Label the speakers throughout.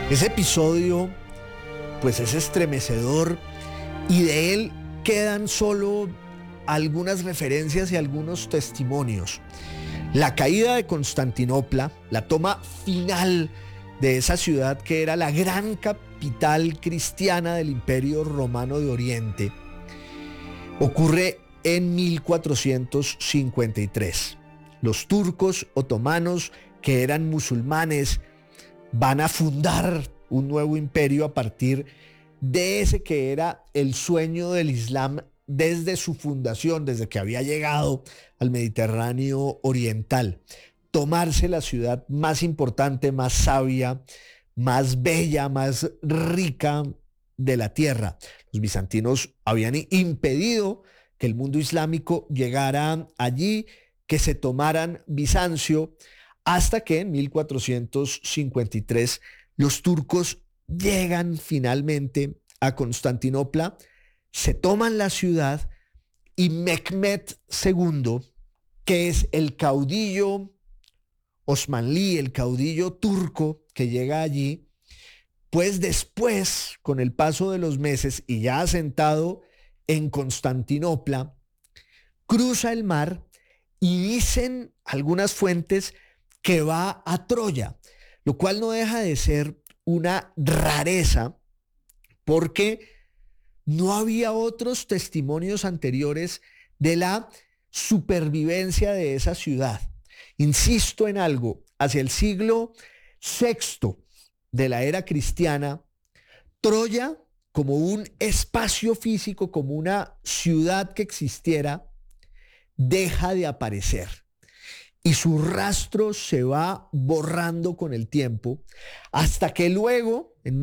Speaker 1: Ese episodio, pues es estremecedor y de él quedan solo algunas referencias y algunos testimonios. La caída de Constantinopla, la toma final de esa ciudad que era la gran capital cristiana del Imperio Romano de Oriente, ocurre en 1453. Los turcos otomanos, que eran musulmanes, van a fundar un nuevo imperio a partir de ese que era el sueño del Islam desde su fundación, desde que había llegado al Mediterráneo oriental. Tomarse la ciudad más importante, más sabia, más bella, más rica de la tierra. Los bizantinos habían impedido que el mundo islámico llegara allí, que se tomaran Bizancio, hasta que en 1453 los turcos llegan finalmente a Constantinopla, se toman la ciudad y Mehmed II, que es el caudillo osmanlí, el caudillo turco que llega allí, pues después, con el paso de los meses y ya asentado en Constantinopla, cruza el mar y dicen algunas fuentes que va a Troya, lo cual no deja de ser una rareza porque no había otros testimonios anteriores de la supervivencia de esa ciudad. Insisto en algo, hacia el siglo VI de la era cristiana, Troya, como un espacio físico, como una ciudad que existiera, deja de aparecer. Y su rastro se va borrando con el tiempo, hasta que luego, en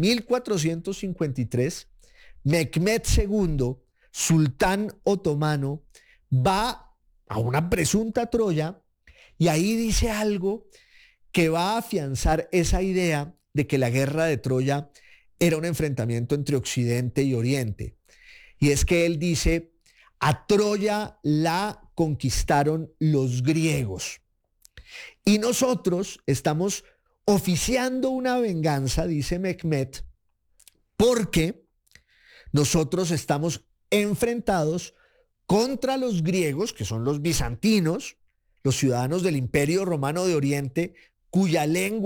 Speaker 1: 1453, Mehmed II, sultán otomano, va a una presunta Troya y ahí dice algo que va a afianzar esa idea de que la guerra de Troya era un enfrentamiento entre Occidente y Oriente. Y es que él dice: a Troya la conquistaron los griegos. Y nosotros estamos oficiando una venganza, dice Mehmed, porque nosotros estamos enfrentados contra los griegos, que son los bizantinos, los ciudadanos del Imperio Romano de Oriente, cuya lengua